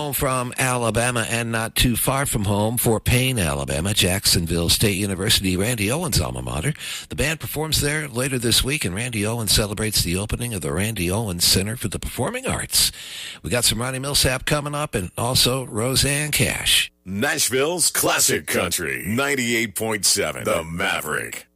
Home from Alabama and not too far from home, Fort Payne, Alabama, Jacksonville State University, Randy Owens' alma mater. The band performs there later this week, and Randy Owens celebrates the opening of the Randy Owens Center for the Performing Arts. We got some Ronnie Millsap coming up, and also Roseanne Cash. Nashville's Classic Country, 98.7, The Maverick.